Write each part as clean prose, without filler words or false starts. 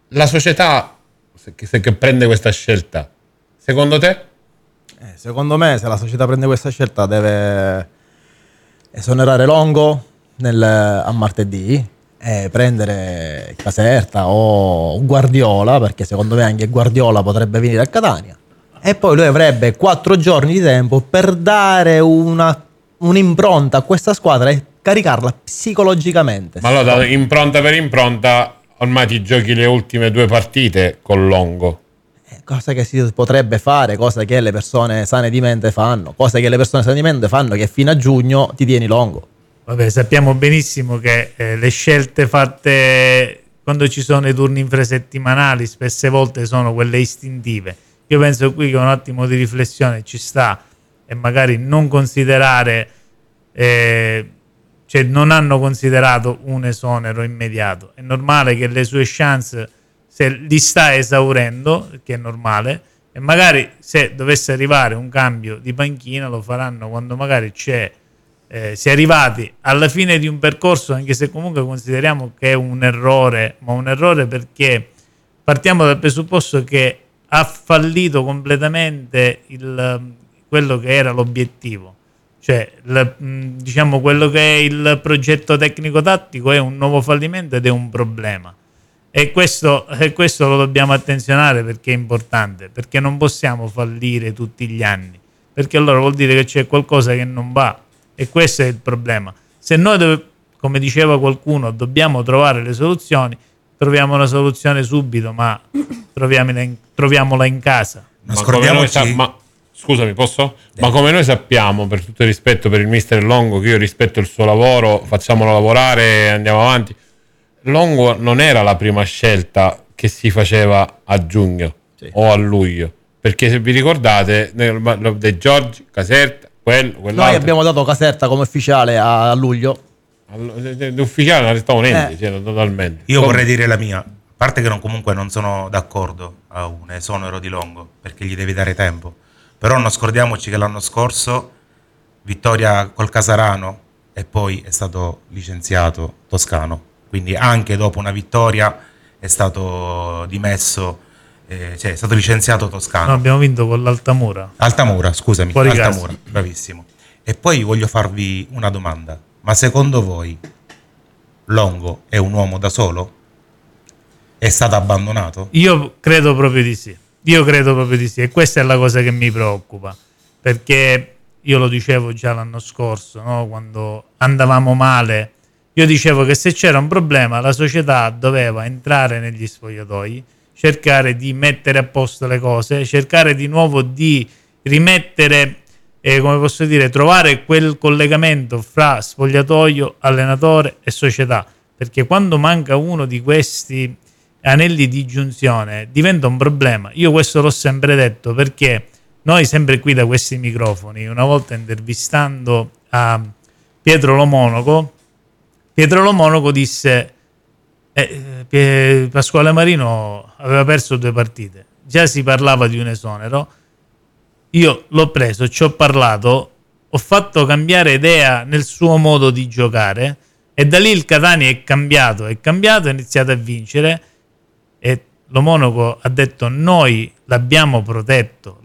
La società che prende questa scelta, secondo te? Secondo me, se la società prende questa scelta, deve esonerare Longo a martedì e prendere Caserta o Guardiola, perché secondo me anche Guardiola potrebbe venire a Catania. E poi lui avrebbe 4 giorni di tempo per dare un'impronta a questa squadra e caricarla psicologicamente. Ma allora, impronta per impronta, ormai ti giochi le ultime 2 partite con Longo. Cosa che si potrebbe fare, cosa che le persone sane di mente fanno, cose che le persone sane di mente fanno, che fino a giugno ti tieni Longo. Vabbè, sappiamo benissimo che le scelte fatte quando ci sono i turni infrasettimanali spesse volte sono quelle istintive. Io penso qui che un attimo di riflessione ci sta, e magari non considerare, cioè non hanno considerato un esonero immediato. È normale che le sue chance, se li sta esaurendo, che è normale, e magari se dovesse arrivare un cambio di panchina lo faranno quando magari si è arrivati alla fine di un percorso, anche se comunque consideriamo che è un errore, ma un errore perché partiamo dal presupposto che ha fallito completamente quello che era l'obiettivo, cioè diciamo quello che è il progetto tecnico-tattico è un nuovo fallimento ed è un problema. E questo lo dobbiamo attenzionare, perché è importante, perché non possiamo fallire tutti gli anni, perché allora vuol dire che c'è qualcosa che non va, e questo è il problema. Se noi, come diceva qualcuno, dobbiamo trovare le soluzioni, troviamo una soluzione subito, ma troviamola in casa. Scusami, posso? Ma come noi sappiamo, per tutto il rispetto per il mister Longo, che io rispetto il suo lavoro, facciamolo lavorare e andiamo avanti, Longo non era la prima scelta che si faceva a giugno o a luglio, perché se vi ricordate, De Giorgi, Caserta, quell'altro. Noi abbiamo dato Caserta come ufficiale a luglio. L'ufficiale non restava niente, totalmente. Io vorrei dire la mia, a parte che comunque non sono d'accordo a un esonero di Longo, perché gli devi dare tempo, però non scordiamoci che l'anno scorso vittoria col Casarano e poi è stato licenziato Toscano, quindi anche dopo una vittoria è stato dimesso, cioè è stato licenziato Toscano. No, abbiamo vinto con l'Altamura. Altamura, scusami, Fuori Altamura, bravissimo. E poi voglio farvi una domanda, ma secondo voi Longo è un uomo da solo? È stato abbandonato? Io credo proprio di sì. E questa è la cosa che mi preoccupa, perché io lo dicevo già l'anno scorso, no? Quando andavamo male, io dicevo che se c'era un problema la società doveva entrare negli spogliatoi, cercare di mettere a posto le cose, cercare di nuovo di rimettere, come posso dire, trovare quel collegamento fra spogliatoio, allenatore e società, perché quando manca uno di questi anelli di giunzione diventa un problema. Io questo l'ho sempre detto, perché noi sempre qui da questi microfoni, una volta intervistando a Pietro Lo Monaco disse Pasquale Marino aveva perso 2 partite, già si parlava di un esonero, io l'ho preso, ci ho parlato, ho fatto cambiare idea nel suo modo di giocare, e da lì il Catania è cambiato, ha iniziato a vincere. E Lo Monaco ha detto: noi l'abbiamo protetto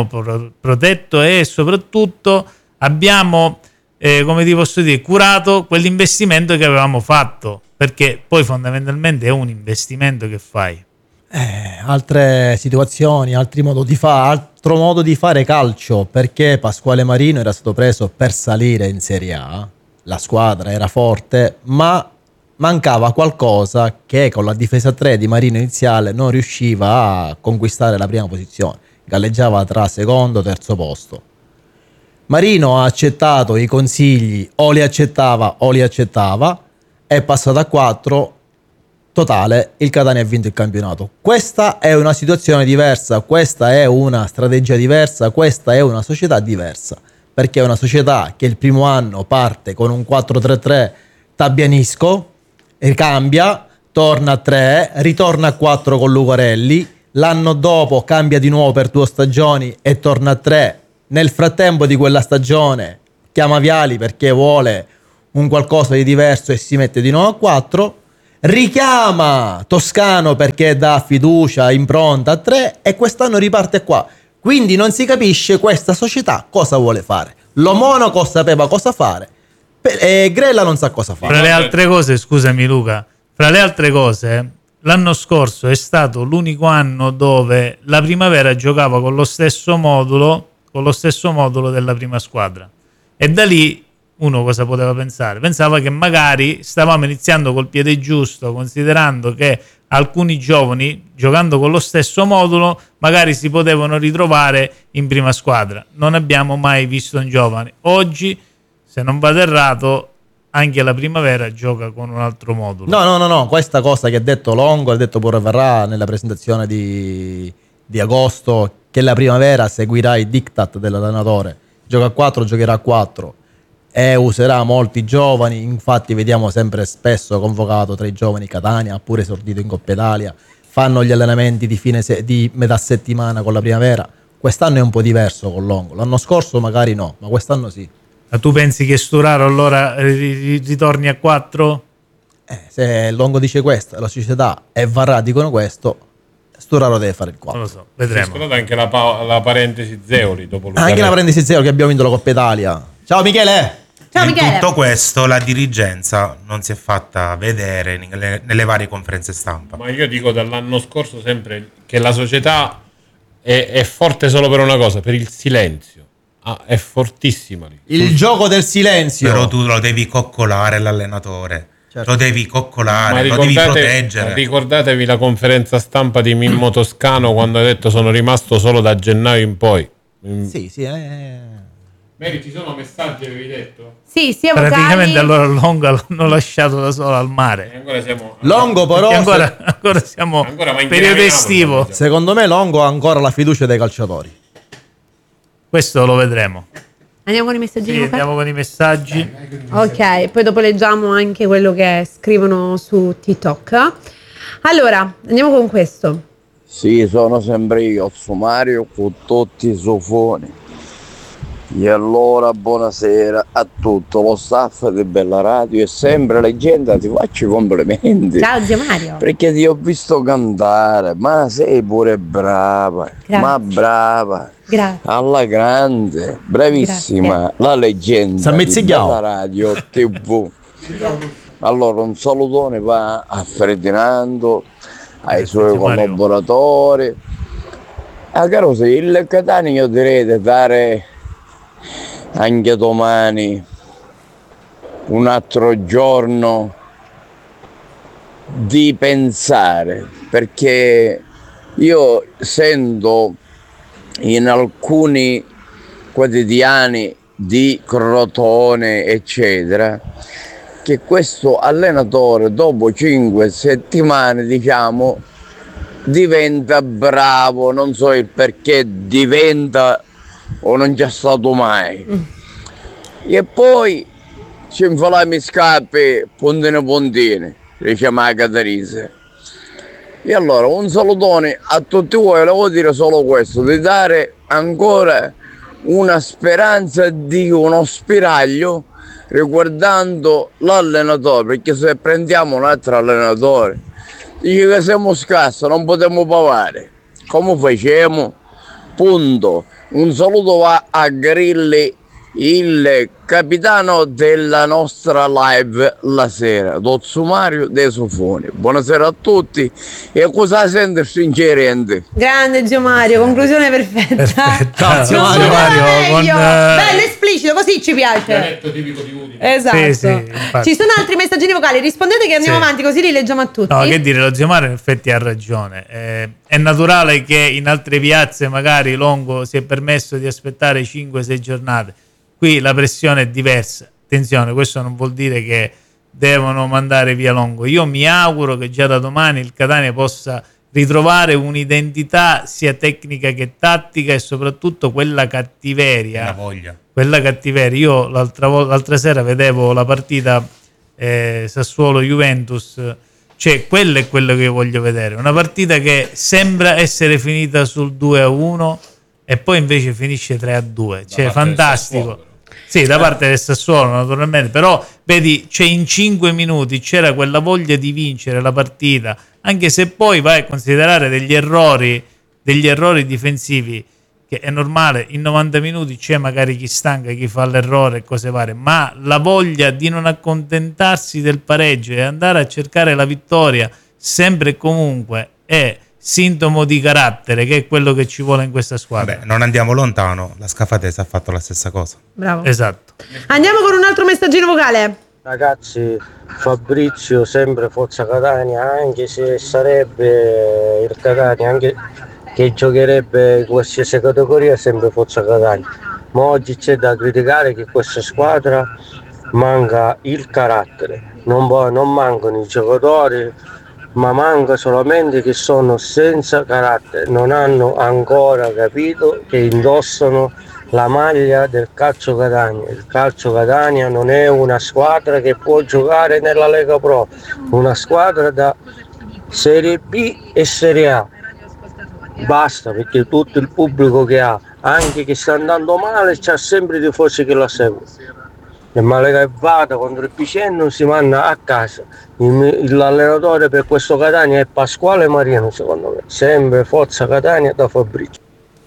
e soprattutto abbiamo come ti posso dire, curato quell'investimento che avevamo fatto, perché poi fondamentalmente è un investimento che fai. Altre situazioni, altro modo di fare calcio, perché Pasquale Marino era stato preso per salire in Serie A, la squadra era forte, ma mancava qualcosa che con la difesa 3 di Marino iniziale non riusciva a conquistare la prima posizione, galleggiava tra secondo e terzo posto. Marino ha accettato i consigli, o li accettava, è passato a 4, totale, il Catania ha vinto il campionato. Questa è una situazione diversa, questa è una strategia diversa, questa è una società diversa, perché è una società che il primo anno parte con un 4-3-3 tabbianisco, cambia, torna a 3, ritorna a 4 con Lucarelli, l'anno dopo cambia di nuovo per 2 stagioni e torna a 3. Nel frattempo di quella stagione chiama Viali perché vuole un qualcosa di diverso e si mette di nuovo a 4, richiama Toscano perché dà fiducia, impronta a 3 e quest'anno riparte qua. Quindi non si capisce questa società cosa vuole fare. Lo Monaco sapeva cosa fare e Grella non sa cosa fare. Fra le altre cose, scusami Luca, fra le altre cose, l'anno scorso è stato l'unico anno dove la Primavera giocava con lo stesso modulo della prima squadra. E da lì uno cosa poteva pensare? Pensava che magari stavamo iniziando col piede giusto, considerando che alcuni giovani, giocando con lo stesso modulo, magari si potevano ritrovare in prima squadra. Non abbiamo mai visto un giovane. Oggi, se non vado errato, anche la Primavera gioca con un altro modulo. No, questa cosa che ha detto Longo, ha detto pure Verrà nella presentazione di agosto, che la Primavera seguirà i diktat dell'allenatore. Gioca a 4, giocherà a 4 e userà molti giovani. Infatti vediamo sempre spesso convocato tra i giovani Catania, ha pure esordito in Coppa Italia, fanno gli allenamenti di metà settimana con la Primavera. Quest'anno è un po' diverso con Longo, l'anno scorso magari no, ma quest'anno sì. Ma tu pensi che Sturaro allora ritorni a 4? Se Longo dice questo, la società e Varrà dicono questo, Sturaro deve fare il 4. Non lo so, vedremo. Scusate anche la parentesi Zeoli dopo Luca. Anche la parentesi zero che abbiamo vinto la Coppa Italia. Ciao Michele! Ciao In Michele. tutto questo la dirigenza non si è fatta vedere nelle varie conferenze stampa. Ma io dico dall'anno scorso sempre che la società è forte solo per una cosa, per il silenzio. È fortissima lì. Il gioco del silenzio. Però tu lo devi coccolare l'allenatore, Certo. lo devi coccolare, Ma lo devi proteggere. ricordatevi la conferenza stampa di Mimmo Toscano quando ha detto sono rimasto solo da gennaio in poi. Sì. Mary, ci sono messaggi, avevi detto? Sì, sia vocali. Praticamente allora Longo l'hanno lasciato da solo al mare. Ancora siamo Longo però, Perché ancora siamo Ancora va in periodo Chiara estivo. Napoli. secondo me Longo ha ancora la fiducia dei calciatori. Questo lo vedremo. Andiamo con i messaggini Sì, vocali? andiamo con i messaggi. Ok, poi dopo leggiamo anche quello che scrivono su TikTok. Allora, andiamo con questo. Sì, sono sempre io, Mario, con tutti i sofoni. E allora buonasera a tutto lo staff di Bella Radio e sempre leggenda, ti faccio i complimenti. Ciao zio Mario. Perché ti ho visto cantare, ma sei pure brava, Grazie. ma brava, Grazie. alla grande, bravissima, Grazie. la leggenda San di Mizzigliao. Bella Radio TV. Allora un salutone va a Ferdinando, ai suoi Mario. collaboratori. A Carosi, il Catania io direi di dare anche domani un altro giorno di pensare, perché io sento in alcuni quotidiani di Crotone eccetera che questo allenatore dopo 5 settimane diciamo diventa bravo, non so il perché diventa o non c'è stato mai. E poi ci infiliamo i scappi puntine, dice la Catarina. E allora un salutone a tutti voi, volevo dire solo questo, di dare ancora una speranza di uno spiraglio riguardando l'allenatore, perché se prendiamo un altro allenatore dice che siamo scarsi, non potremo pagare. Come facciamo? Punto. Un saluto va a Grilli, il capitano della nostra live la sera, Dozzo Mario dei Sofoni. Buonasera a tutti e cosa sente sinceramente? Grande zio Mario, conclusione perfetta. Ciao, zio Non Mario. poteva Mario, con, meglio. Bello esplicito, così ci piace. Dialetto tipico di Udine. Esatto. Sì, infatti. Ci sono altri messaggini vocali, rispondete che andiamo Sì. avanti così li leggiamo a tutti. No, che dire, lo zio Mario in effetti ha ragione. È naturale che in altre piazze magari Longo si è permesso di aspettare 5-6 giornate. Qui la pressione è diversa. Attenzione, questo non vuol dire che devono mandare via Longo. Io mi auguro che già da domani il Catania possa ritrovare un'identità sia tecnica che tattica e soprattutto quella cattiveria. La voglia. Quella cattiveria. Io l'altra sera vedevo la partita Sassuolo-Juventus, cioè quello è quello che io voglio vedere, una partita che sembra essere finita sul 2-1 e poi invece finisce 3-2, cioè parte del fantastico. Sassuolo, però. Sì, da parte del Sassuolo naturalmente, però vedi, in 5 minuti c'era quella voglia di vincere la partita, anche se poi vai a considerare degli errori difensivi, che è normale, in 90 minuti c'è magari chi stanca, chi fa l'errore e cose varie, ma la voglia di non accontentarsi del pareggio e andare a cercare la vittoria sempre e comunque è sintomo di carattere, che è quello che ci vuole in questa squadra. Vabbè, non andiamo lontano, la Scafatese ha fatto la stessa cosa. Bravo. Esatto. Andiamo con un altro messaggino vocale. Ragazzi, Fabrizio sempre Forza Catania, anche se sarebbe il Catania, anche che giocherebbe in qualsiasi categoria, sempre Forza Catania. Ma oggi c'è da criticare che questa squadra manca il carattere, non mancano i giocatori, ma manca solamente che sono senza carattere, non hanno ancora capito che indossano la maglia del Calcio Catania. Il Calcio Catania non è una squadra che può giocare nella Lega Pro, una squadra da Serie B e Serie A. Basta, perché tutto il pubblico che ha, anche che sta andando male, c'ha sempre i tifosi che la seguono. E Malega vada contro il Picenno si manda a casa. L'allenatore per questo Catania è Pasquale Marino, secondo me. Sempre Forza Catania da Fabrizio.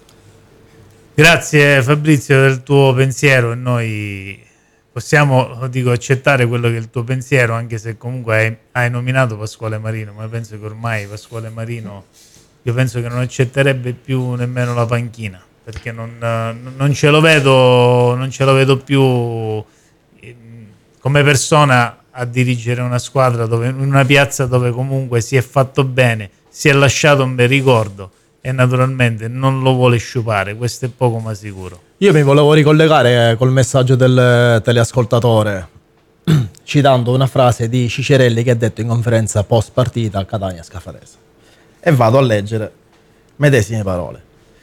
Grazie Fabrizio del tuo pensiero, e noi possiamo accettare quello che è il tuo pensiero, anche se comunque hai nominato Pasquale Marino, ma penso che ormai Pasquale Marino, io penso che non accetterebbe più nemmeno la panchina, perché non ce lo vedo più come persona a dirigere una squadra in una piazza dove comunque si è fatto bene, si è lasciato un bel ricordo e naturalmente non lo vuole sciupare, questo è poco ma sicuro. Io mi volevo ricollegare col messaggio del teleascoltatore citando una frase di Cicerelli che ha detto in conferenza post partita a Catania Scafatese, e vado a leggere medesime parole.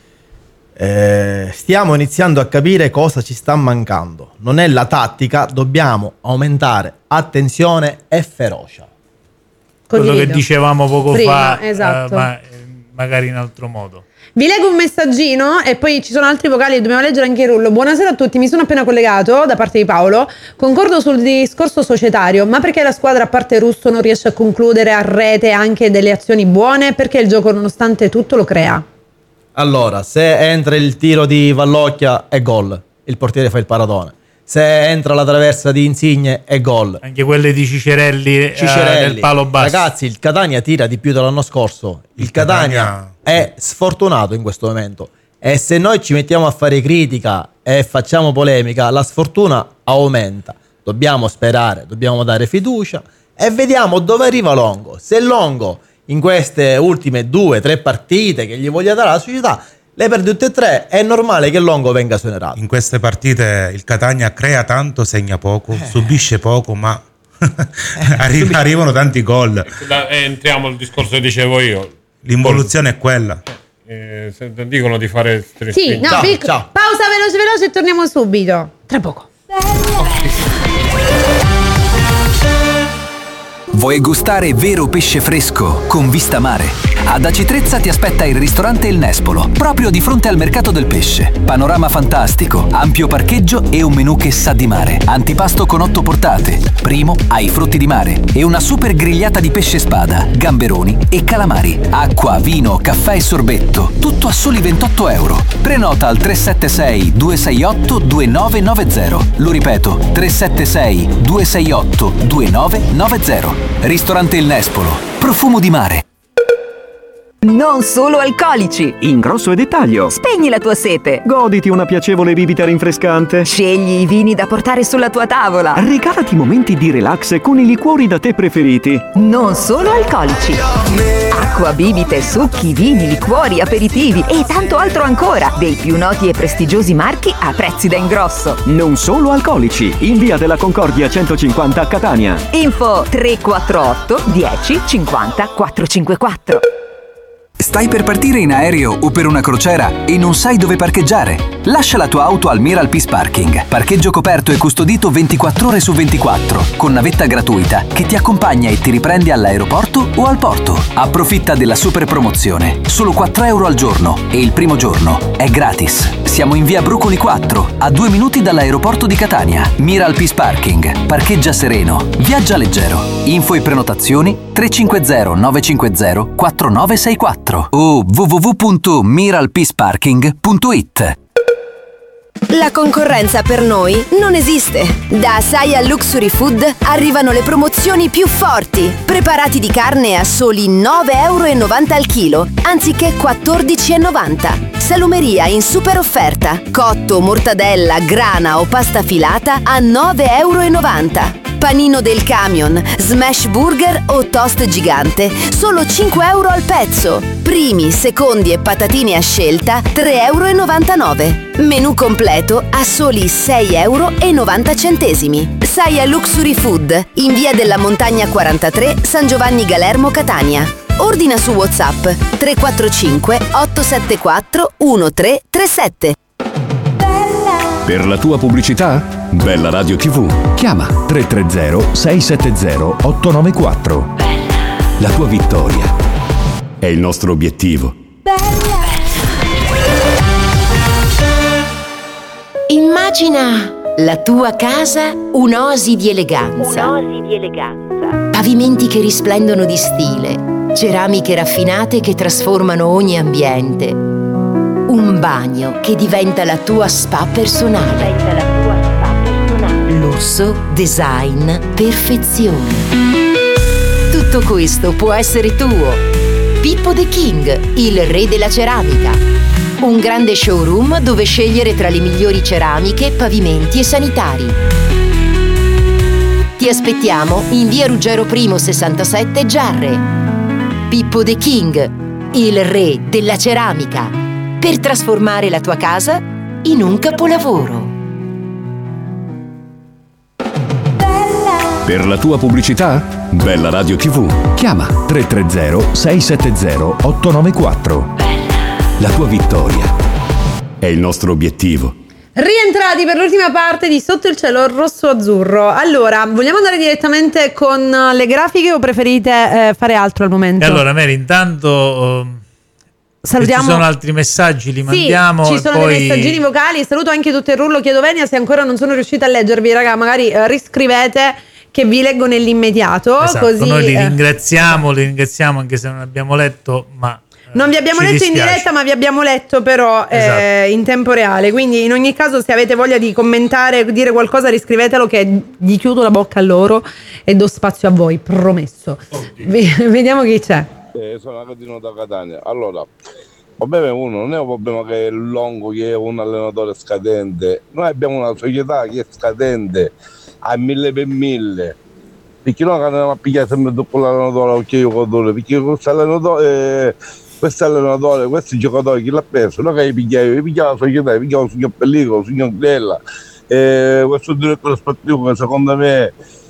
Stiamo iniziando a capire cosa ci sta mancando, non è la tattica, dobbiamo aumentare attenzione e ferocia. Quello che dicevamo poco prima, fa, esatto. ma magari in altro modo. Vi leggo un messaggino e poi ci sono altri vocali, dobbiamo leggere anche il rullo. Buonasera a tutti, mi sono appena collegato da parte di Paolo. Concordo sul discorso societario, ma perché la squadra a parte Russo non riesce a concludere a rete anche delle azioni buone? Perché il gioco nonostante tutto lo crea? Allora, se entra il tiro di Vallocchia è gol, il portiere fa il paradone. Se entra la traversa di Insigne è gol. Anche quelle di Cicerelli del palo basso. Ragazzi, il Catania tira di più dell'anno scorso. Il Catania è sfortunato in questo momento. E se noi ci mettiamo a fare critica e facciamo polemica, la sfortuna aumenta. Dobbiamo sperare, dobbiamo dare fiducia e vediamo dove arriva Longo. Se Longo in queste ultime 2-3 partite che gli voglia dare la società le perde tutte e tre, è normale che Longo venga esonerato. In queste partite il Catania crea tanto, segna poco, subisce poco, ma arrivano tanti gol. Entriamo al discorso che dicevo io. L'involuzione è quella. Se dicono di fare sì, no, ciao. Pausa veloce e torniamo subito tra poco. Vuoi gustare vero pesce fresco con vista mare? Ad Aci Trezza ti aspetta il ristorante Il Nespolo, proprio di fronte al mercato del pesce. Panorama fantastico, ampio parcheggio e un menù che sa di mare. Antipasto con 8 portate, primo ai frutti di mare e una super grigliata di pesce spada, gamberoni e calamari. Acqua, vino, caffè e sorbetto, tutto a soli 28 euro. Prenota al 376 268 2990. Lo ripeto, 376 268 2990. Ristorante Il Nespolo, profumo di mare. Non solo alcolici. In grosso e dettaglio. Spegni la tua sete. Goditi una piacevole bibita rinfrescante. Scegli i vini da portare sulla tua tavola. Regalati momenti di relax con i liquori da te preferiti. Non solo alcolici. Acqua, bibite, succhi, vini, liquori, aperitivi e tanto altro ancora. Dei più noti e prestigiosi marchi a prezzi da ingrosso. Non solo alcolici. In via della Concordia 150 a Catania. Info 348 10 50 454. Stai per partire in aereo o per una crociera e non sai dove parcheggiare? Lascia la tua auto al Miral Peace Parking. Parcheggio coperto e custodito 24 ore su 24, con navetta gratuita che ti accompagna e ti riprende all'aeroporto o al porto. Approfitta della super promozione. Solo 4 euro al giorno e il primo giorno è gratis. Siamo in via Brucoli 4, a 2 minuti dall'aeroporto di Catania. Miral Peace Parking. Parcheggia sereno. Viaggia leggero. Info e prenotazioni 350 950 4964 o www.miralpeaceparking.it. La concorrenza per noi non esiste. Da Saia Luxury Food arrivano le promozioni più forti. Preparati di carne a soli 9,90 € al chilo, anziché 14,90 €. Salumeria in super offerta. Cotto, mortadella, grana o pasta filata a 9,90 €. Panino del camion, smash burger o toast gigante, solo 5 € al pezzo. Primi, secondi e patatine a scelta, 3,99 €. Menù completo a soli 6,90 €. Saia Luxury Food, in via della Montagna 43, San Giovanni Galermo, Catania. Ordina su WhatsApp 345 874 1337. Per la tua pubblicità? Bella Radio TV. Chiama 330 670 894. La tua vittoria è il nostro obiettivo. Immagina la tua casa un'oasi di eleganza. Pavimenti che risplendono di stile, ceramiche raffinate che trasformano ogni ambiente. Un bagno che diventa la tua spa personale. Lusso, design, perfezione. Tutto questo può essere tuo. Pippo The King, il re della ceramica. Un grande showroom dove scegliere tra le migliori ceramiche, pavimenti e sanitari. Ti aspettiamo in via Ruggero I 67 Giarre. Pippo The King, il re della ceramica, per trasformare la tua casa in un capolavoro. Per la tua pubblicità? Bella Radio TV. Chiama 330 670 894. La tua vittoria è il nostro obiettivo. Rientrati per l'ultima parte di Sotto il cielo rosso-azzurro. Allora, vogliamo andare direttamente con le grafiche o preferite fare altro al momento? E allora, Mary, intanto salutiamo. Se ci sono altri messaggi, li mandiamo. Ci sono dei messaggini vocali. Saluto anche tutto il rullo. Chiedo venia se ancora non sono riuscita a leggervi, raga. Magari riscrivete che vi leggo nell'immediato. Esatto, così noi li ringraziamo anche se non abbiamo letto, ma non vi abbiamo letto in diretta, ma vi abbiamo letto però in tempo reale. Quindi in ogni caso, se avete voglia di commentare, dire qualcosa, riscrivetelo, che gli chiudo la bocca a loro e do spazio a voi, promesso. Vediamo chi c'è. Sono Agatino da Catania. Allora, vabbè, uno non è un problema che è Longo, che è un allenatore scadente. Noi abbiamo una società che è scadente a 1000 per 1000. Perché noi andiamo a pigliare sempre dopo l'allenatore, ok, giocatore, perché questo allenatore, questi giocatori chi l'ha preso? Noi che pigliamo la società, pigliamo il signor Pellico, il signor Grella, questo direttore sportivo che secondo me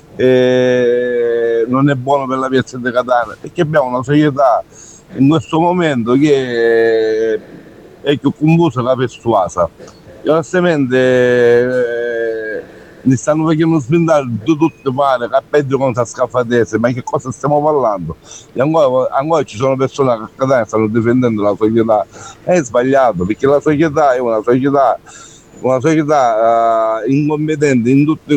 non è buono per la piazza di Catania, perché abbiamo una società in questo momento che è più confusa che persuasa. E onestamente mi stanno facendo sventare di tutte male, che peggio con questa scaffatese, ma che cosa stiamo parlando? E ancora ci sono persone che a Catania stanno difendendo la società. È sbagliato, perché la società è una società incompetente in tutti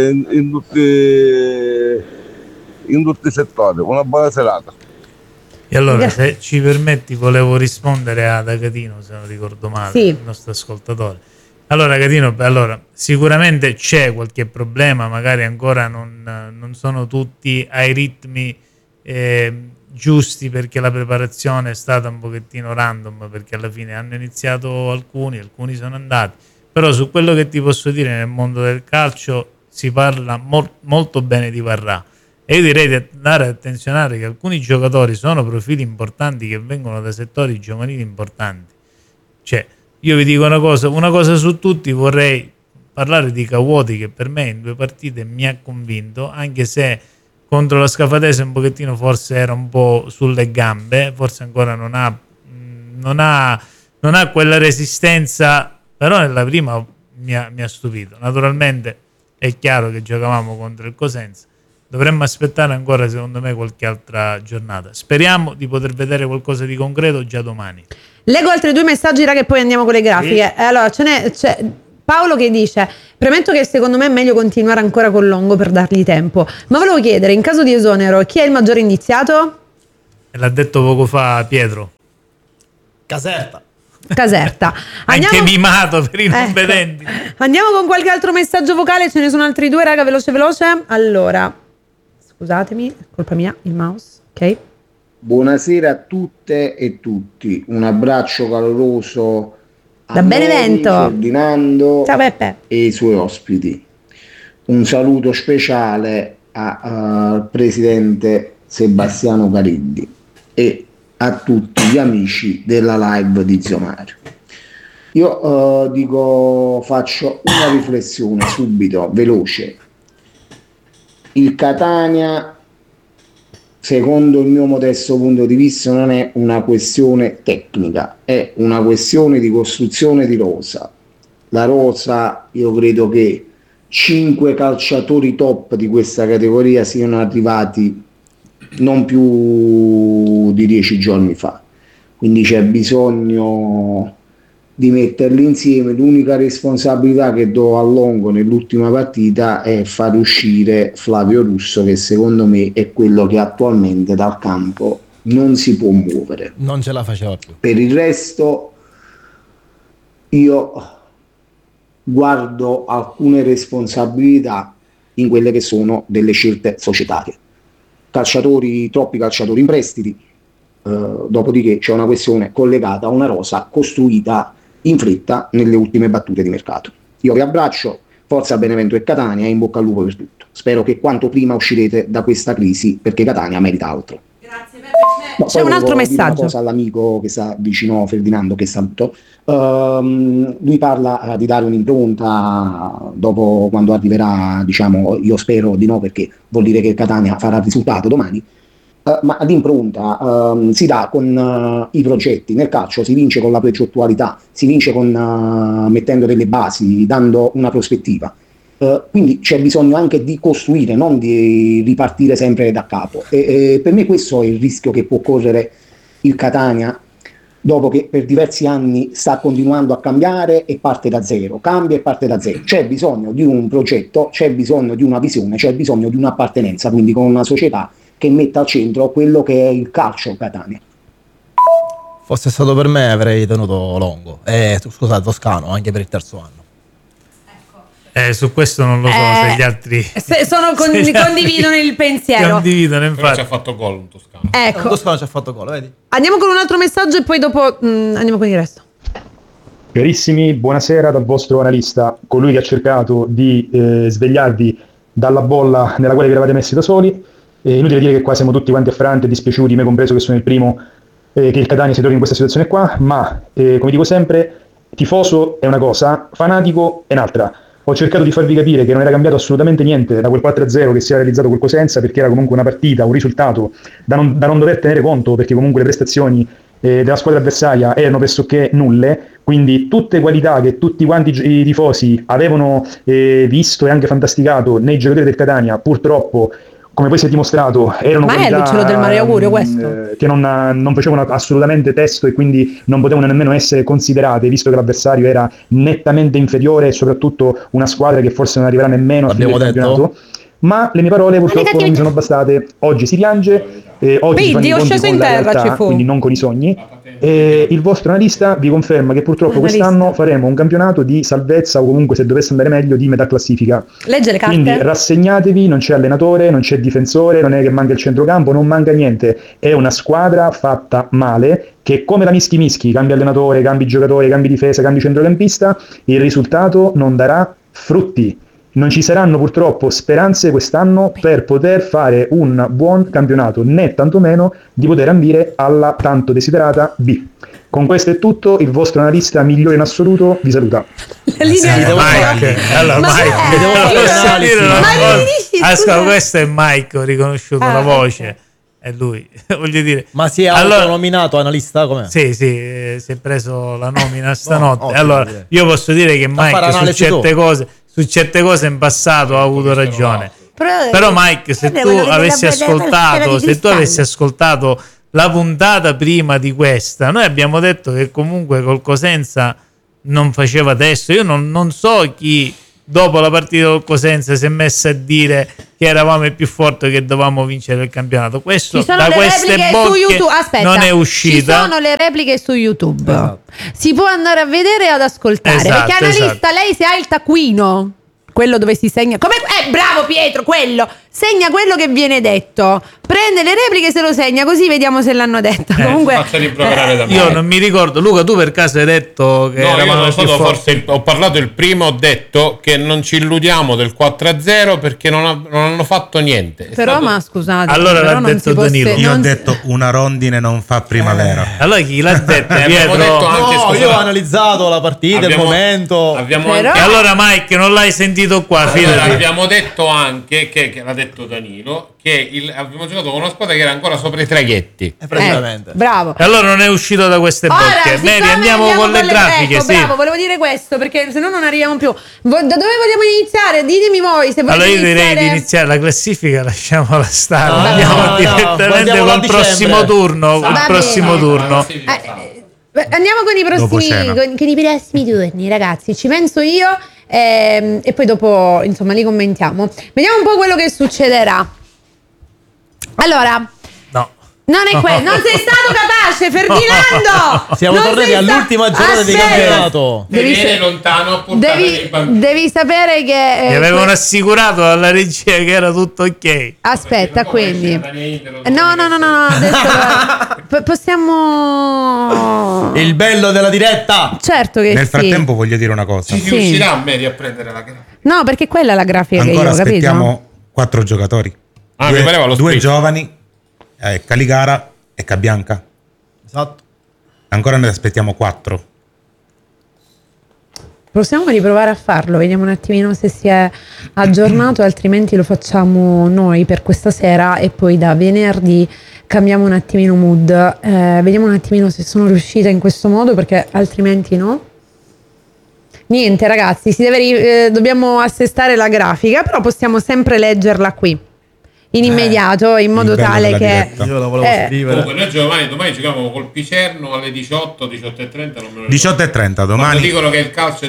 i settori. Una buona serata. E allora, se ci permetti, volevo rispondere ad Agatino, se non ricordo male, il nostro ascoltatore. Allora, Agatino, sicuramente c'è qualche problema, magari ancora non sono tutti ai ritmi giusti, perché la preparazione è stata un pochettino random, perché alla fine hanno iniziato alcuni sono andati. Però su quello che ti posso dire, nel mondo del calcio si parla molto bene di Varrà. E io direi di andare a attenzionare che alcuni giocatori sono profili importanti che vengono da settori giovanili importanti. Cioè, io vi dico una cosa su tutti, vorrei parlare di Cavuoti, che per me in 2 partite mi ha convinto, anche se contro la Scafatese un pochettino forse era un po' sulle gambe, forse ancora non ha non ha quella resistenza, però nella prima mi ha stupito. Naturalmente è chiaro che giocavamo contro il Cosenza, dovremmo aspettare ancora secondo me qualche altra giornata. Speriamo di poter vedere qualcosa di concreto già domani. Leggo altri 2 messaggi, raga, e poi andiamo con le grafiche. Sì. Allora c'è Paolo che dice: premetto che secondo me è meglio continuare ancora con Longo per dargli tempo, ma volevo chiedere, in caso di esonero, chi è il maggiore indiziato? L'ha detto poco fa Pietro. Caserta. Andiamo... Anche mimato per i non vedenti. Andiamo con qualche altro messaggio vocale, ce ne sono altri 2, raga, veloce. Allora, scusatemi, colpa mia, il mouse, ok? Buonasera a tutte e tutti, un abbraccio caloroso da Benevento, Ferdinando. Ciao Peppe. E i suoi ospiti. Un saluto speciale al presidente Sebastiano Carilli e a tutti gli amici della live di Zio Mario. Io faccio una riflessione subito, veloce. Il Catania, secondo il mio modesto punto di vista, non è una questione tecnica, è una questione di costruzione di rosa. La rosa, io credo che 5 calciatori top di questa categoria siano arrivati non più di 10 giorni fa, quindi c'è bisogno di metterli insieme. L'unica responsabilità che do a Longo nell'ultima partita è far uscire Flavio Russo, che secondo me è quello che attualmente dal campo non si può muovere, non ce la faceva più. Per il resto io guardo alcune responsabilità in quelle che sono delle scelte societarie. Troppi calciatori in prestiti, dopodiché c'è una questione collegata a una rosa costruita in fretta nelle ultime battute di mercato. Io vi abbraccio, forza Benevento e Catania, e in bocca al lupo per tutto. Spero che quanto prima uscirete da questa crisi, perché Catania merita altro. Grazie Peppe. C'è un altro messaggio. Una cosa all'amico che sta vicino, Ferdinando, che saluto. Lui parla di dare un'impronta dopo, quando arriverà, diciamo, io spero di no, perché vuol dire che Catania farà il risultato domani. Ma l'impronta si dà con i progetti. Nel calcio si vince con la progettualità, si vince con mettendo delle basi, dando una prospettiva. Quindi c'è bisogno anche di costruire, non di ripartire sempre da capo. E per me questo è il rischio che può correre il Catania, dopo che per diversi anni sta continuando a cambiare e parte da zero, cambia e parte da zero. C'è bisogno di un progetto, c'è bisogno di una visione, c'è bisogno di un'appartenenza, quindi con una società che metta al centro quello che è il calcio Catania. Fosse stato per me avrei tenuto Longo, scusate, Toscano, anche per il terzo anno. Su questo non lo so se gli altri condividono il pensiero. Condividono, infatti. Però ci ha fatto gol un Toscano. Ecco. Toscano ci ha fatto gol, vedi? Andiamo con un altro messaggio e poi dopo andiamo con il resto. Carissimi, buonasera dal vostro analista, colui che ha cercato di svegliarvi dalla bolla nella quale vi eravate messi da soli. Inutile dire che qua siamo tutti quanti affranti e dispiaciuti, me compreso che sono il primo, che il Catania si trovi in questa situazione qua, ma come dico sempre, tifoso è una cosa, fanatico è un'altra. Ho cercato di farvi capire che non era cambiato assolutamente niente da quel 4-0 che si era realizzato col Cosenza, perché era comunque una partita, un risultato da non dover tenere conto, perché comunque le prestazioni della squadra avversaria erano pressoché nulle, quindi tutte qualità che tutti quanti i tifosi avevano visto e anche fantasticato nei giocatori del Catania, purtroppo, come poi si è dimostrato, erano qualità del Mario Augurio, questo che non facevano assolutamente testo e quindi non potevano nemmeno essere considerate, visto che l'avversario era nettamente inferiore e soprattutto una squadra che forse non arriverà nemmeno a fine del campionato. Ma le mie parole purtroppo non mi sono bastate. Oggi si piange, oggi si fanno i conti con la realtà, quindi non con i sogni. E il vostro analista vi conferma che purtroppo quest'anno faremo un campionato di salvezza, o comunque, se dovesse andare meglio, di metà classifica. Legge le carte. Quindi rassegnatevi, non c'è allenatore, non c'è difensore, non è che manca il centrocampo, non manca niente. È una squadra fatta male, che come la Mischi cambia allenatore, cambi giocatori, cambi difesa, cambi centrocampista, il risultato non darà frutti. Non ci saranno purtroppo speranze quest'anno per poter fare un buon campionato, né tantomeno di poter ambire alla tanto desiderata B. Con questo è tutto, il vostro analista migliore in assoluto vi saluta. Ascolta, questo è Mike, ho riconosciuto la voce. è lui. Voglio dire, ma si è autonominato analista? Com'è? Sì, si è preso la nomina stanotte. Allora, io posso dire che Mike su certe cose in passato ha avuto ragione. Però Mike, se tu avessi ascoltato la puntata prima di questa, noi abbiamo detto che comunque col Cosenza non faceva testo. Io non so chi dopo la partita col Cosenza si è messo a dire che eravamo il più forte, che dovevamo vincere il campionato. Questo da queste bocche non è uscita. Ci sono le repliche su YouTube. Si può andare a vedere e ad ascoltare. Perché analista, lei se ha il taccuino, quello dove si segna, bravo Pietro, quello segna quello che viene detto, prende le repliche, se lo segna, così vediamo se l'hanno detto. Comunque io non mi ricordo. Luca, tu per caso hai detto che eravamo forse ho parlato il primo, ho detto che non ci illudiamo del 4-0 perché non hanno fatto niente. Però ma scusate, allora l'ha detto Danilo. Io ho detto una rondine non fa primavera. Allora chi l'ha detto? Io ho analizzato la partita, il momento. E allora Mike non l'hai sentito qua. Abbiamo detto anche che l'ha detto Danilo, che abbiamo giocato con una squadra che era ancora sopra i traghetti. Bravo. E allora non è uscito da queste bocche. Mary, andiamo con le grafiche. Sì. Bravo, volevo dire questo perché se no non arriviamo più. Da dove vogliamo iniziare? Ditemi voi. Se allora io direi di iniziare la classifica, lasciamola stare. Andiamo direttamente col prossimo turno. Andiamo con i prossimi turni, ragazzi. Ci penso io. E poi dopo insomma li commentiamo. Vediamo un po' quello che succederà. Allora, non è non sei stato capace, Ferdinando. Siamo tornati all'ultima giornata di campionato. Vieni lontano a portare i bambini. Devi sapere che mi avevano assicurato dalla regia che era tutto ok. Aspetta, quindi no, adesso possiamo. Il bello della diretta. Certo che nel frattempo voglio dire una cosa. Ci riuscirà a Mary a prendere la grafica? No, perché quella è la grafica ancora che io ho capito. Aspettiamo 4 giocatori. Mi pareva lo due giovani. Caligara e Cabianca. Esatto. Ancora ne aspettiamo 4. Possiamo riprovare a farlo, vediamo un attimino se si è aggiornato, altrimenti lo facciamo noi per questa sera e poi da venerdì cambiamo un attimino mood. Vediamo un attimino se sono riuscita in questo modo, perché altrimenti no. Niente ragazzi, dobbiamo assestare la grafica, però possiamo sempre leggerla qui in immediato, in modo tale che io la volevo scrivere. Comunque noi domani giochiamo col Picerno alle 18:30, non me lo 18:30 domani. Quando dicono che il calcio è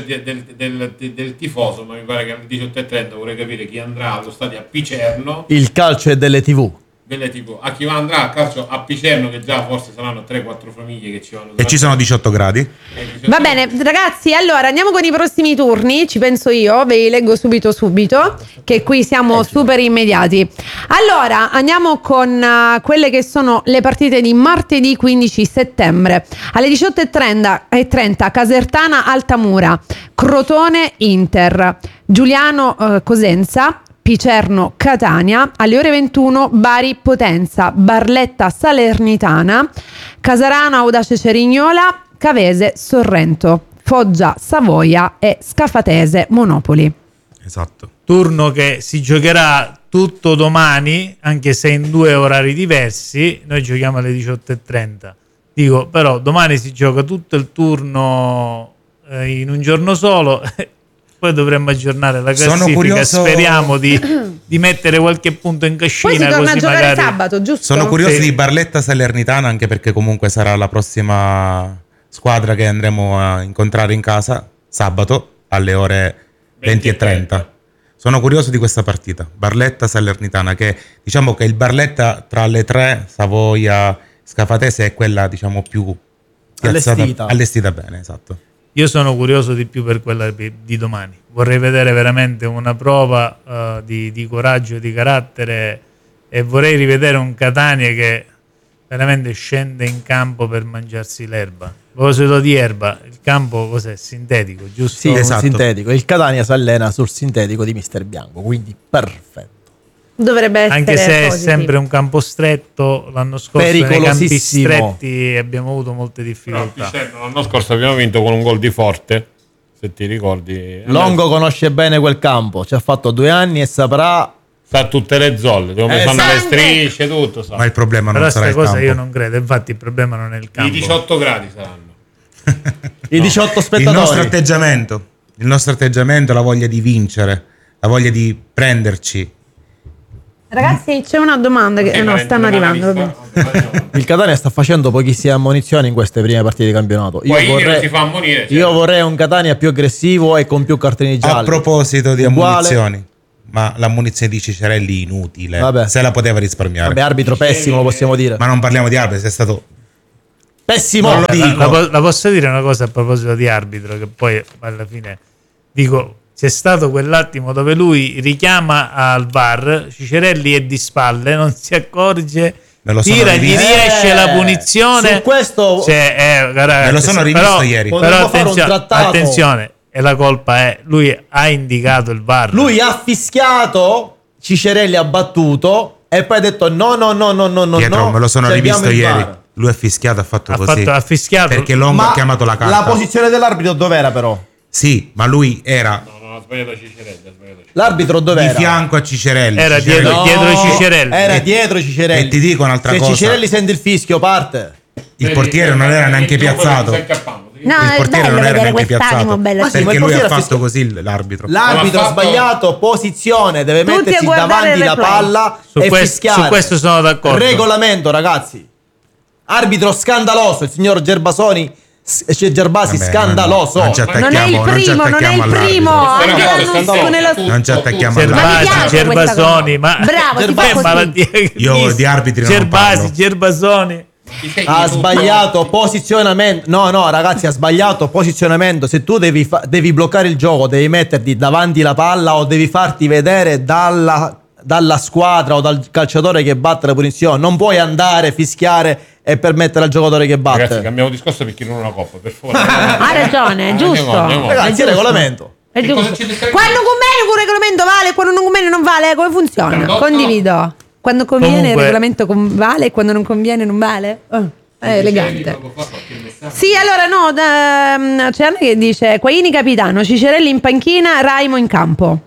del tifoso, ma mi pare che alle 18:30 vorrei capire chi andrà allo stadio a Picerno. Il calcio è delle TV. A chi andrà a calcio a Picerno, che già forse saranno 3-4 famiglie che ci vanno. E ci sono 18 gradi. Va bene ragazzi, allora andiamo con i prossimi turni, ci penso io, ve li leggo subito che qui siamo super immediati. Allora andiamo con quelle che sono le partite di martedì 15 settembre alle 18:30 Casertana Altamura, Crotone Inter, Giuliano Cosenza, Picerno Catania, alle ore 21 Bari Potenza, Barletta Salernitana, Casarano Audace Cerignola, Cavese Sorrento, Foggia Savoia e Scafatese Monopoli. Esatto. Turno che si giocherà tutto domani, anche se in 2 orari diversi. Noi giochiamo alle 18:30. Dico, però domani si gioca tutto il turno in un giorno solo. Poi dovremmo aggiornare la classifica. Speriamo di mettere qualche punto in cascina. Poi si torna così a giocare magari sabato, giusto? Sono curioso di Barletta Salernitana, anche perché comunque sarà la prossima squadra che andremo a incontrare in casa sabato alle ore 20:30. Sono curioso di questa partita, Barletta Salernitana, che diciamo che il Barletta tra le 3, Savoia, Scafatese, è quella diciamo più allestita bene, esatto. Io sono curioso di più per quella di domani. Vorrei vedere veramente una prova di coraggio, di carattere, e vorrei rivedere un Catania che veramente scende in campo per mangiarsi l'erba. A proposito di erba, il campo cos'è? Sintetico, giusto? Sì, esatto. Sintetico. Il Catania si allena sul sintetico di Mister Bianco, quindi perfetto. Dovrebbe essere anche se positivo. È sempre un campo stretto. L'anno scorso nei campi stretti abbiamo avuto molte difficoltà. L'anno scorso abbiamo vinto con un gol di Forte, se ti ricordi. Longo conosce bene quel campo, ci ha fatto 2 anni e saprà Sa tutte le zolle, dove fanno le strisce, tutto. Sa. Ma il problema però non sarà il cosa campo. io non credo, infatti il problema non è il campo. I 18 gradi saranno. I 18 spettatori. Il nostro atteggiamento, la voglia di vincere, la voglia di prenderci. Ragazzi, c'è una domanda che stanno arrivando. Vabbè. Il Catania sta facendo pochissime ammonizioni in queste prime partite di campionato. Non si fa ammonire. Io vorrei un Catania più aggressivo e con più cartellini gialli. A proposito di ammonizioni, ma l'ammonizione di Cicerelli inutile. Vabbè. Se la poteva risparmiare. Vabbè, arbitro pessimo, lo possiamo dire. Ma non parliamo di arbitro, sei stato pessimo. Non lo dico. La posso dire una cosa a proposito di arbitro, che poi alla fine dico, c'è stato quell'attimo dove lui richiama al VAR, Cicerelli è di spalle, non si accorge, tira, gli riesce la punizione. Su questo me lo sono rivisto ieri. Però attenzione, e la colpa è, lui ha indicato il VAR. Lui ha fischiato, Cicerelli ha battuto e poi ha detto no. Pietro, me lo sono rivisto ieri. Lui ha fischiato, ha fatto così. Ha fischiato. Perché Longo ha chiamato la carta. La posizione dell'arbitro dov'era però? Sì, ma lui era... No, ha sbagliato Cicerelli. L'arbitro dov'era? Di fianco a Cicerelli. Era dietro Cicerelli. Era dietro Cicerelli. E ti dico un'altra cosa. Se Cicerelli sente il fischio, parte. Il portiere non era neanche piazzato. No, Il è portiere bello non era vedere neanche quest'animo piazzato. bello. Ma sì, ma Perché il lui ha portiere fatto così l'arbitro. L'arbitro ha sbagliato posizione, deve Tutti a mettersi guardare davanti il la replay. palla e fischiare. Su questo sono d'accordo. Regolamento, ragazzi. Arbitro scandaloso, il signor Gerbasi Vabbè, scandaloso. non ci attacchiamo, Non è il primo, non è il primo. Anche l'annuncio nella... Non ci attacchiamo Gerbasoni, ma bravo, si fa che così. malattia che Io di arbitri non parlo. Gerbasoni. Ha sbagliato posizionamento. No, ragazzi, ha sbagliato posizionamento. Se tu devi bloccare il gioco, devi metterti davanti la palla o devi farti vedere dalla squadra o dal calciatore che batte la punizione. Non puoi andare, fischiare e permettere al giocatore che batte. Ragazzi, cambiamo discorso perché non è una coppa, per favore. Ha ragione, è giusto. Andiamo. Ragazzi, è regolamento. È giusto. Quando conviene un regolamento vale, quando non conviene non vale. Come funziona? Condivido. Quando conviene il regolamento vale e quando non conviene non vale? È elegante. Sì, allora no, c'è Anna che dice Quaini capitano, Cicerelli in panchina, Raimo in campo.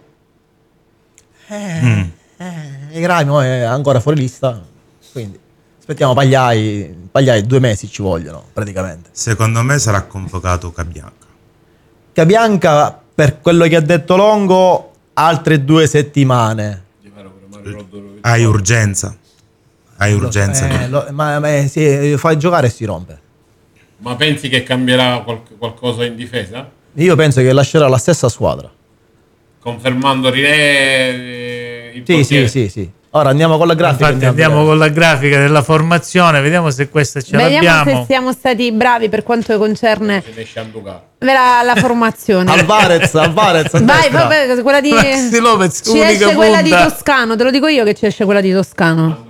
Raimo è ancora fuori lista, quindi aspettiamo Pagliai 2 mesi ci vogliono praticamente. Secondo me sarà convocato Cabianca, per quello che ha detto Longo, altre 2 settimane. Hai urgenza. Si fai giocare e si rompe. Ma pensi che cambierà qualcosa in difesa? Io penso che lascerà la stessa squadra. Confermando il portiere? Sì. Ora andiamo con la grafica. Infatti andiamo con la grafica della formazione, vediamo se questa ce Vediamo l'abbiamo. se siamo stati bravi per quanto concerne la formazione. Alvarez Vai, quella di Maxi Lopez, ci unica esce quella di punta. Toscano, te lo dico io che ci esce quella di Toscano.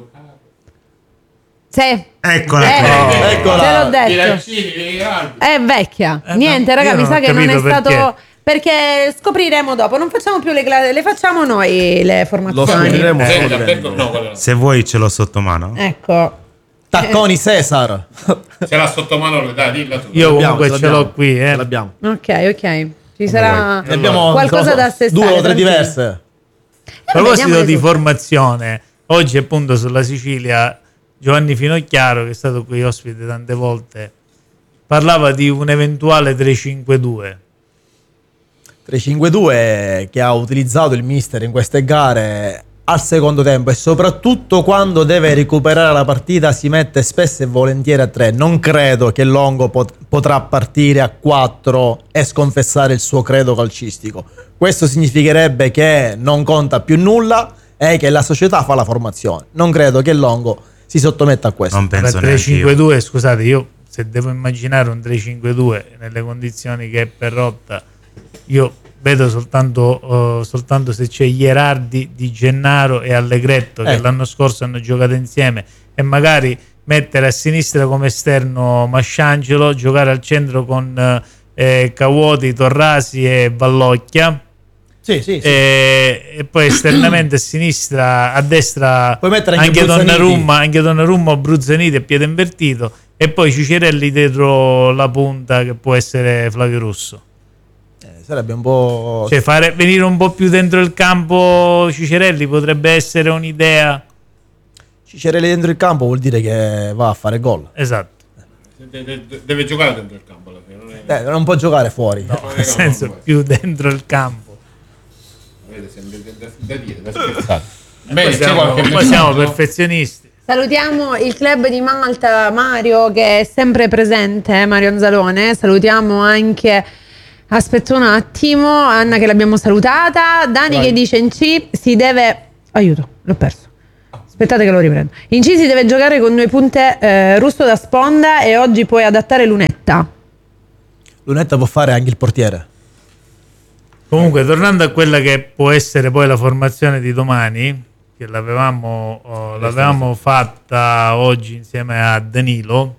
Sì. Eccola. Te l'ho detto. È vecchia. Niente, raga, mi sa che non è stato perché scopriremo dopo. Non facciamo più le facciamo noi le formazioni. Se vuoi ce l'ho sotto mano. Ecco. Tacconi Cesar. Ce l'ha sotto mano, dai, dilla tu. Io comunque ce l'ho qui, Ce l'abbiamo. Ok. Ci sarà abbiamo qualcosa da assestare. 2 o 3 diverse. A proposito di formazione, oggi appunto sulla Sicilia Giovanni Finocchiaro, che è stato qui ospite tante volte, parlava di un eventuale 3-5-2. 3-5-2 che ha utilizzato il mister in queste gare al secondo tempo e soprattutto quando deve recuperare la partita si mette spesso e volentieri a 3. Non credo che Longo potrà partire a 4 e sconfessare il suo credo calcistico. Questo significherebbe che non conta più nulla e che la società fa la formazione. Non credo che Longo si sottometta a questo. Non penso 3-5-2, scusate, io se devo immaginare un 3-5-2 nelle condizioni che è Perrotta, io vedo soltanto se c'è Ierardi, Di Gennaro e Allegretto che l'anno scorso hanno giocato insieme, e magari mettere a sinistra come esterno Masciangelo, giocare al centro con Cavuoti, Torrasi e Vallocchia. Sì. E poi esternamente a sinistra, a destra puoi mettere anche Donnarumma o Bruzzaniti a piede invertito, e poi Cicerelli dietro la punta che può essere Flavio Russo. Sarebbe un po'... Cioè fare venire un po' più dentro il campo Cicerelli potrebbe essere un'idea. Cicerelli dentro il campo vuol dire che va a fare gol. Esatto. Deve giocare dentro il campo alla fine. Non può giocare fuori. No, nel senso più dentro il campo. Avete sempre da dire, da scherzare. Poi siamo perfezionisti. Salutiamo il club di Malta, Mario, che è sempre presente, Mario Anzalone. Salutiamo anche, aspetta un attimo, Anna che l'abbiamo salutata, Dani che dice in C si deve... Aiuto, l'ho perso. Aspettate che lo riprendo. In C si deve giocare con 2 punte, Russo da sponda, e oggi puoi adattare Lunetta. Lunetta può fare anche il portiere. Comunque, tornando a quella che può essere poi la formazione di domani, che l'avevamo fatta oggi insieme a Danilo.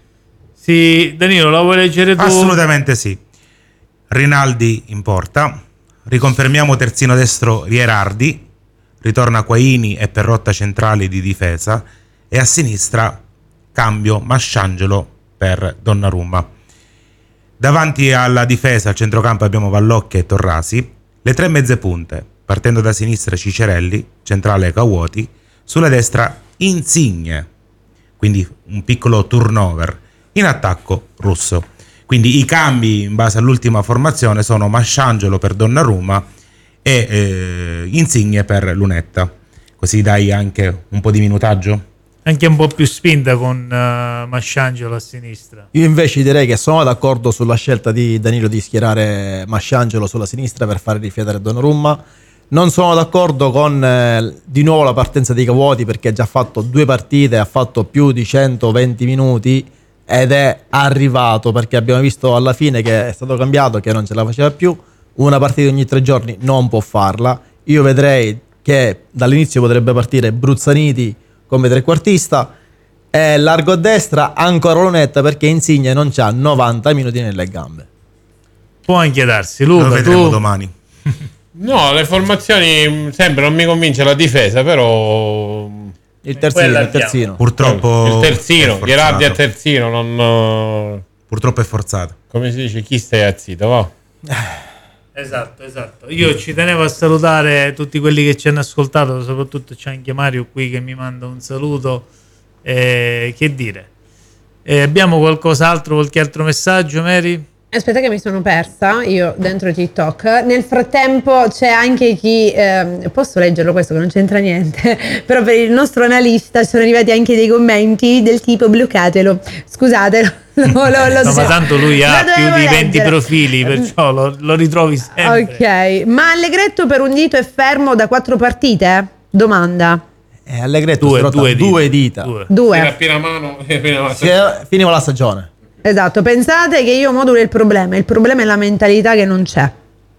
Sì, Danilo, la vuoi leggere tu? Assolutamente sì. Rinaldi in porta, riconfermiamo terzino destro Vierardi, ritorna Quaini e Perrotta centrali di difesa, e a sinistra cambio Masciangelo per Donnarumma. Davanti alla difesa al centrocampo abbiamo Vallocchia e Torrasi, le 3 mezze punte, partendo da sinistra Cicerelli, centrale Cavuoti, sulla destra Insigne, quindi un piccolo turnover, in attacco Russo. Quindi i cambi in base all'ultima formazione sono Masciangelo per Donnarumma e Insigne per Lunetta, così dai anche un po' di minutaggio. Anche un po' più spinta con Masciangelo a sinistra. Io invece direi che sono d'accordo sulla scelta di Danilo di schierare Masciangelo sulla sinistra per fare rifiatare Donnarumma. Non sono d'accordo con di nuovo la partenza di Cavuoti, perché ha già fatto 2 partite, ha fatto più di 120 minuti ed è arrivato, perché abbiamo visto alla fine che è stato cambiato, che non ce la faceva più. Una partita ogni 3 giorni non può farla. Io vedrei che dall'inizio potrebbe partire Bruzzaniti come trequartista e largo a destra ancora Lunetta, perché Insigne non c'ha 90 minuti nelle gambe. Può anche darsi. Luca, lo vedremo domani. No, le formazioni sempre non mi convince la difesa, però il terzino. Purtroppo il terzino, Gherardi a terzino non... Purtroppo è forzato. Come si dice, chi stai a zitto, va? Esatto. Io ci tenevo a salutare tutti quelli che ci hanno ascoltato, soprattutto c'è anche Mario qui che mi manda un saluto. Che dire? Abbiamo qualche altro messaggio, Mary? Aspetta che mi sono persa io dentro TikTok. Nel frattempo c'è anche chi posso leggerlo questo che non c'entra niente, però per il nostro analista sono arrivati anche dei commenti del tipo bloccatelo, scusatelo. No, ma tanto lui ha più di 20 profili, perciò lo ritrovi sempre. Ok, ma Allegretto per un dito è fermo da 4 partite? Domanda. Allegretto due dita. Due. A piena mano, finiva la stagione. Esatto, pensate che io modulo il problema è la mentalità che non c'è.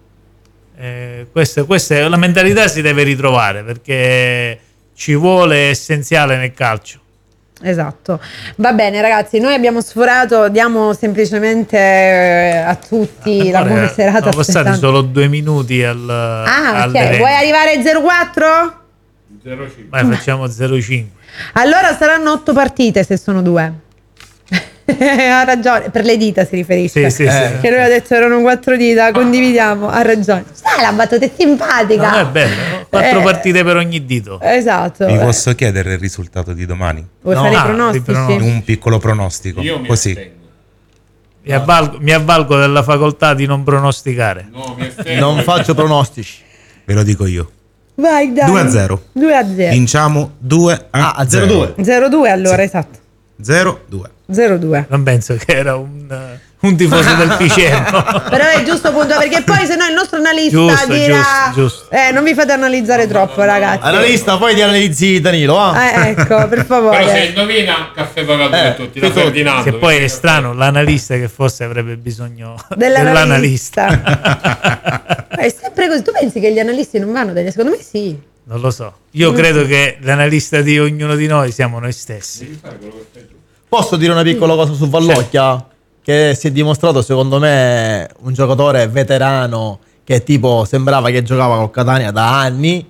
Questa è la mentalità, si deve ritrovare, perché ci vuole, essenziale nel calcio. Esatto. Va bene ragazzi, noi abbiamo sforato, diamo semplicemente a tutti la buona serata. Sono passati solo 2 minuti al ok, vuoi arrivare a 0,4? 0,5. Vai, facciamo 0,5. Allora saranno 8 partite se sono 2. Ha ragione, per le dita si riferisce. Sì. Che lui ha detto erano 4 dita, condividiamo, ha ragione. La battuta è simpatica. No, è bello, no? 4 partite per ogni dito. Esatto. Vi posso chiedere il risultato di domani? Vuoi fare i pronostici? Un piccolo pronostico. Io mi così. astengo. Mi avvalgo della facoltà di non pronosticare. No, mi astengo. Non faccio pronostici. Ve lo dico io. Vai, dai. 2-0. 2-0. Vinciamo 2-0. 0-2. 0-2 allora, Sì. esatto. 0-2. 0-2. Non penso che era un tifoso del Picerno. Però è giusto punto, perché poi se no il nostro analista dirà giusto. non vi fate analizzare troppo, ragazzi. Analista, poi ti analizzi Danilo. Ecco, per favore. Però se indovina, caffè pagato per tutti, da Ferdinando. Che poi è strano, l'analista che forse avrebbe bisogno dell'analista. È sempre così. Tu pensi che gli analisti non vanno bene? Secondo me sì. Non lo so. Io credo che l'analista di ognuno di noi siamo noi stessi. Posso dire una piccola cosa su Vallocchia? Che si è dimostrato secondo me un giocatore veterano, che tipo sembrava che giocava col Catania da anni.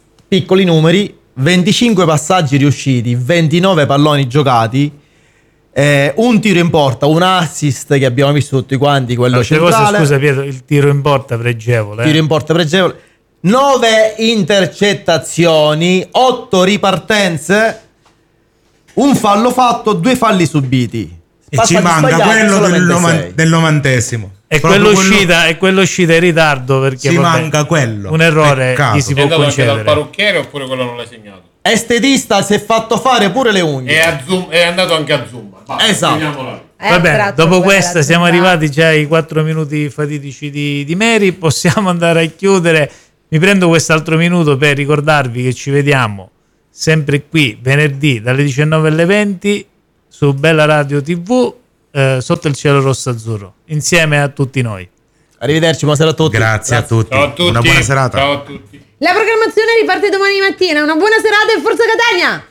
Piccoli numeri: 25 passaggi riusciti, 29 palloni giocati, un tiro in porta, un assist che abbiamo visto tutti quanti, quello centrale. Scusa Pietro, il tiro in porta pregevole. Tiro in porta pregevole. 9 intercettazioni, 8 ripartenze, un fallo fatto, 2 falli subiti. E ci manca quello del 90esimo. E quello uscita in ritardo, perché ci manca quello. Un errore gli si può concedere. Anche dal parrucchiere oppure quello non l'hai segnato? Estetista si è fatto fare pure le unghie. È andato anche a Zumba. Esatto. Va bene, dopo questa siamo arrivati già ai 4 minuti fatidici di Mary. Possiamo andare a chiudere. Mi prendo quest'altro minuto per ricordarvi che ci vediamo sempre qui venerdì dalle 19 alle 20 su Bella Radio TV, sotto il cielo rosso azzurro, insieme a tutti noi. Arrivederci, buonasera a tutti. Grazie a tutti. Ciao a tutti. Una buona serata. Ciao a tutti. La programmazione riparte domani mattina. Una buona serata e forza Catania!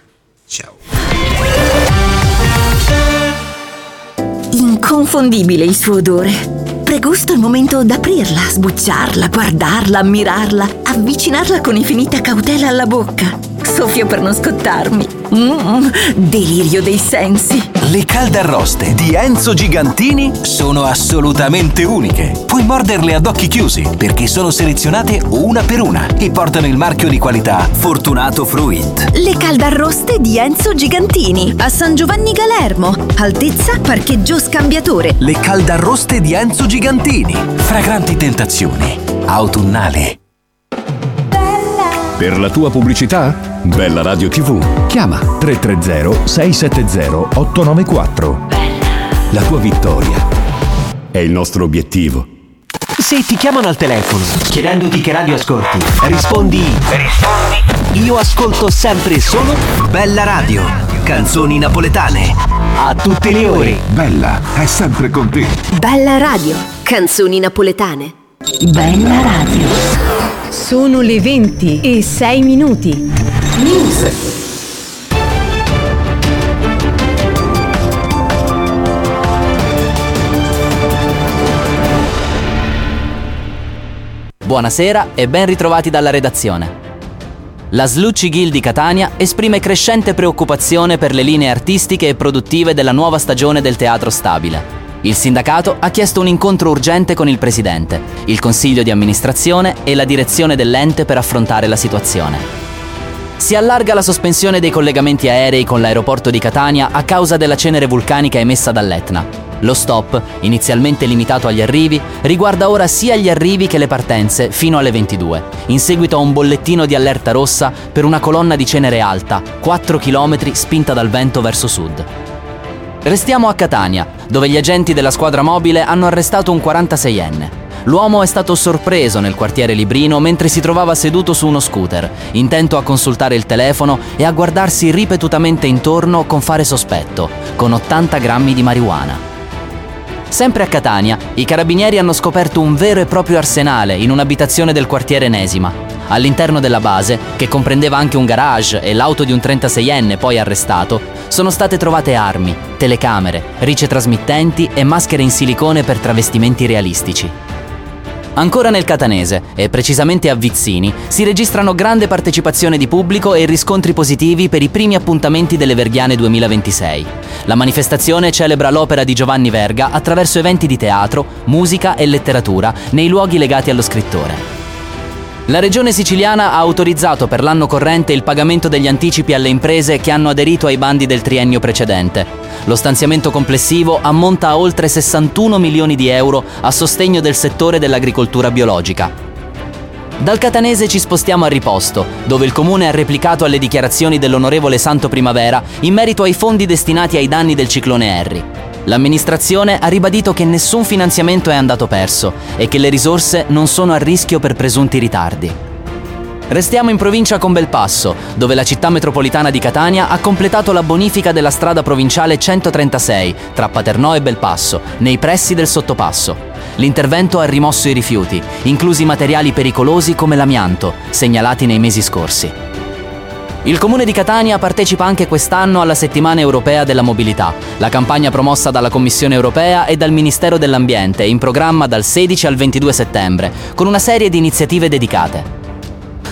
Ciao. Inconfondibile il suo odore. Pregusto il momento d'aprirla, sbucciarla, guardarla, ammirarla, avvicinarla con infinita cautela alla bocca. Soffio per non scottarmi. Delirio dei sensi. Le caldarroste di Enzo Gigantini sono assolutamente uniche. Puoi morderle ad occhi chiusi perché sono selezionate una per una e portano il marchio di qualità Fortunato Fruit. Le caldarroste di Enzo Gigantini a San Giovanni Galermo, altezza parcheggio scambiatore. Le caldarroste di Enzo Gigantini, fragranti tentazioni, autunnali. Per la tua pubblicità? Bella Radio TV. Chiama 330 670 894. La tua vittoria è il nostro obiettivo. Se ti chiamano al telefono chiedendoti che radio ascolti, rispondi io ascolto sempre solo Bella Radio, canzoni napoletane a tutte le ore. Bella è sempre con te. Bella Radio, canzoni napoletane. Bella Radio. Sono le 20:06. News. Buonasera e ben ritrovati dalla redazione. La Slucci Guild di Catania esprime crescente preoccupazione per le linee artistiche e produttive della nuova stagione del Teatro Stabile. Il sindacato ha chiesto un incontro urgente con il presidente, il consiglio di amministrazione e la direzione dell'ente per affrontare la situazione. Si allarga la sospensione dei collegamenti aerei con l'aeroporto di Catania a causa della cenere vulcanica emessa dall'Etna. Lo stop, inizialmente limitato agli arrivi, riguarda ora sia gli arrivi che le partenze fino alle 22, in seguito a un bollettino di allerta rossa per una colonna di cenere alta, 4 km spinta dal vento verso sud. Restiamo a Catania, dove gli agenti della squadra mobile hanno arrestato un 46enne. L'uomo è stato sorpreso nel quartiere Librino mentre si trovava seduto su uno scooter, intento a consultare il telefono e a guardarsi ripetutamente intorno con fare sospetto, con 80 grammi di marijuana. Sempre a Catania, i carabinieri hanno scoperto un vero e proprio arsenale in un'abitazione del quartiere Enesima. All'interno della base, che comprendeva anche un garage e l'auto di un 36enne poi arrestato, sono state trovate armi, telecamere, rice trasmittenti e maschere in silicone per travestimenti realistici. Ancora nel catanese, e precisamente a Vizzini, si registrano grande partecipazione di pubblico e riscontri positivi per i primi appuntamenti delle Verghiane 2026. La manifestazione celebra l'opera di Giovanni Verga attraverso eventi di teatro, musica e letteratura nei luoghi legati allo scrittore. La Regione siciliana ha autorizzato per l'anno corrente il pagamento degli anticipi alle imprese che hanno aderito ai bandi del triennio precedente. Lo stanziamento complessivo ammonta a oltre 61 milioni di euro a sostegno del settore dell'agricoltura biologica. Dal catanese ci spostiamo a Riposto, dove il comune ha replicato alle dichiarazioni dell'onorevole Santo Primavera in merito ai fondi destinati ai danni del ciclone Harry. L'amministrazione ha ribadito che nessun finanziamento è andato perso e che le risorse non sono a rischio per presunti ritardi. Restiamo in provincia con Belpasso, dove la città metropolitana di Catania ha completato la bonifica della strada provinciale 136 tra Paternò e Belpasso, nei pressi del sottopasso. L'intervento ha rimosso i rifiuti, inclusi materiali pericolosi come l'amianto, segnalati nei mesi scorsi. Il Comune di Catania partecipa anche quest'anno alla Settimana Europea della Mobilità, la campagna promossa dalla Commissione Europea e dal Ministero dell'Ambiente, in programma dal 16 al 22 settembre, con una serie di iniziative dedicate.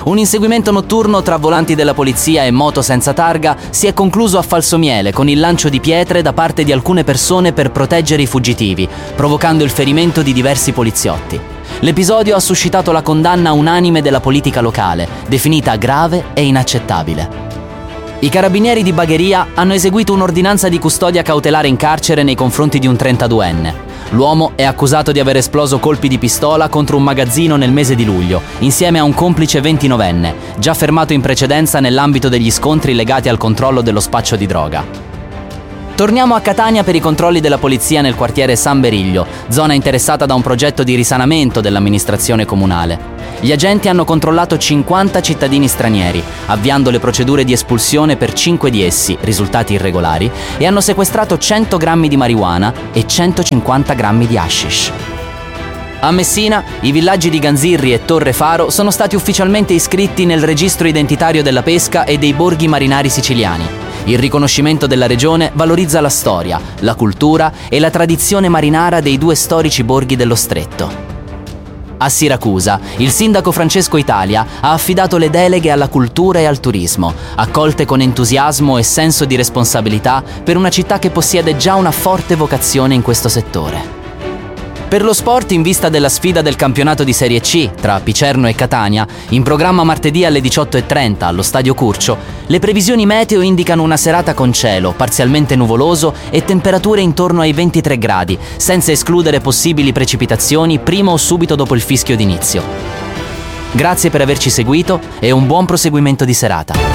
Un inseguimento notturno tra volanti della polizia e moto senza targa si è concluso a Falsomiele con il lancio di pietre da parte di alcune persone per proteggere i fuggitivi, provocando il ferimento di diversi poliziotti. L'episodio ha suscitato la condanna unanime della politica locale, definita grave e inaccettabile. I carabinieri di Bagheria hanno eseguito un'ordinanza di custodia cautelare in carcere nei confronti di un 32enne. L'uomo è accusato di aver esploso colpi di pistola contro un magazzino nel mese di luglio, insieme a un complice 29enne, già fermato in precedenza nell'ambito degli scontri legati al controllo dello spaccio di droga. Torniamo a Catania per i controlli della polizia nel quartiere San Beriglio, zona interessata da un progetto di risanamento dell'amministrazione comunale. Gli agenti hanno controllato 50 cittadini stranieri, avviando le procedure di espulsione per 5 di essi, risultati irregolari, e hanno sequestrato 100 grammi di marijuana e 150 grammi di hashish. A Messina, i villaggi di Ganzirri e Torre Faro sono stati ufficialmente iscritti nel registro identitario della pesca e dei borghi marinari siciliani. Il riconoscimento della regione valorizza la storia, la cultura e la tradizione marinara dei 2 storici borghi dello stretto. A Siracusa, il sindaco Francesco Italia ha affidato le deleghe alla cultura e al turismo, accolte con entusiasmo e senso di responsabilità per una città che possiede già una forte vocazione in questo settore. Per lo sport, in vista della sfida del campionato di Serie C tra Picerno e Catania, in programma martedì alle 18:30 allo Stadio Curcio, le previsioni meteo indicano una serata con cielo parzialmente nuvoloso e temperature intorno ai 23 gradi, senza escludere possibili precipitazioni prima o subito dopo il fischio d'inizio. Grazie per averci seguito e un buon proseguimento di serata.